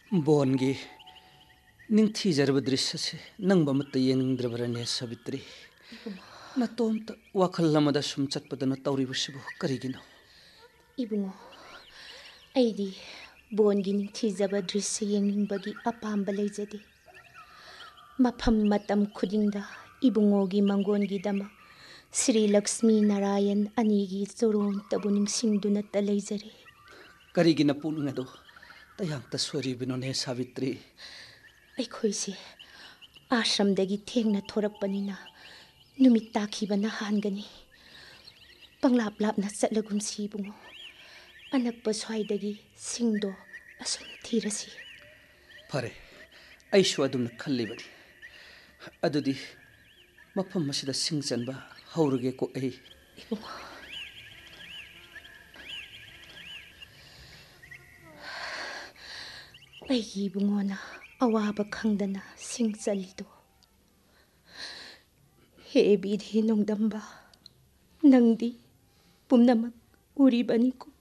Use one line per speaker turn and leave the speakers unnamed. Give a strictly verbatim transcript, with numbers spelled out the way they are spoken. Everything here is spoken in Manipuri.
ꯕꯣꯟꯒꯤ ꯅꯤꯡꯊꯤꯖꯔꯕ ꯗ꯭ꯔꯤꯁ ꯑꯁꯤ ꯅꯪꯕ ꯑꯃꯠꯇ ꯌꯦꯡꯅꯤꯡꯗ꯭ꯔꯕꯔꯅꯦ ꯁꯥꯕꯤꯇ꯭ꯔꯤ? ꯅꯇꯣꯝꯇ ꯋꯥꯈꯜ ꯑꯃꯗ ꯁꯨꯝ ꯆꯠꯄꯗꯅ ꯇꯧꯔꯤꯕꯁꯤꯕꯨ ꯀꯔꯤꯒꯤꯅꯣ?
ꯏꯕꯨꯡꯉꯣ, ꯑꯩꯗꯤ ꯕꯣꯟꯒꯤ ꯅꯤꯡꯊꯤꯖꯕ ꯗ꯭ꯔꯤꯁ ꯌꯦꯡꯅꯤꯡꯕꯒꯤ ꯑꯄꯥꯝꯕ ꯂꯩꯖꯗꯦ. ꯃꯐꯝ ꯃꯇꯝ ꯈꯨꯗꯤꯡꯗ ꯏꯕꯨꯡꯉꯣꯒꯤ ꯃꯪꯒꯣꯟꯒꯤꯗꯃꯛ ꯁ꯭ꯔꯤ ꯂꯛꯁꯃꯤ ꯅꯥꯔꯥꯌꯟ ꯑꯅꯤꯒꯤ ꯆꯨꯔꯣꯟꯇꯕꯨ ꯅꯤꯡꯁꯤꯡꯗꯨꯅꯇ ꯂꯩꯖꯔꯦ.
ꯀꯔꯤꯒꯤꯅ ꯄꯨꯛꯅꯤꯡ ꯑꯗꯨ ꯇꯌꯥꯡꯇ ꯁꯣꯏꯔꯤꯕꯅꯣꯅꯦ ꯁꯥꯕꯤꯇ꯭ꯔꯤ?
ꯑꯩꯈꯣꯏꯁꯦ ꯑꯥꯁ꯭ꯔꯝꯗꯒꯤ ꯊꯦꯡꯅ ꯊꯣꯔꯛꯄꯅꯤꯅ ꯅꯨꯃꯤꯠ ꯇꯥꯈꯤꯕꯅ ꯍꯥꯟꯒꯅꯤ. ꯄꯪꯂꯥꯞ ꯂꯥꯞꯅ ꯆꯠꯂꯒꯨꯝꯁꯤ ꯏꯕꯨꯡꯉꯣ. ꯑꯅꯛꯄ ꯁ꯭ꯋꯥꯏꯗꯒꯤ ꯁꯤꯡꯗꯣ ꯑꯁꯨꯝ ꯊꯤꯔꯁꯤ.
ꯐꯔꯦ, ꯑꯩꯁꯨ ꯑꯗꯨꯝꯅ ꯈꯜꯂꯤꯕꯅꯤ. ꯑꯗꯨꯗꯤ ꯃꯐꯝ ꯑꯁꯤꯗ ꯁꯤꯡ ꯆꯟꯕ ꯍꯧꯔꯒꯦꯀꯣ ꯑꯩ.
ꯏꯕꯨꯡꯉꯣ, ꯑꯩꯒꯤ ꯏꯕꯨꯡꯉꯣꯅ ꯑꯋꯥꯕ ꯈꯪꯗꯅ ꯁꯤꯡ ꯆꯜꯂꯤꯗꯣ. ꯍꯦ ꯕꯤꯙꯤ ꯅꯣꯡꯗꯝꯕ, ꯅꯪꯗꯤ ꯄꯨꯝꯅꯃꯛ ꯎꯔꯤꯕꯅꯤꯀꯣ.